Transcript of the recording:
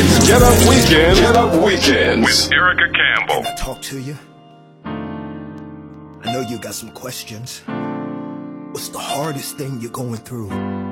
It's Get Up Weekend. Get Up Weekends with Erica Campbell. Can I talk to you? I know you got some questions. What's the hardest thing you're going through?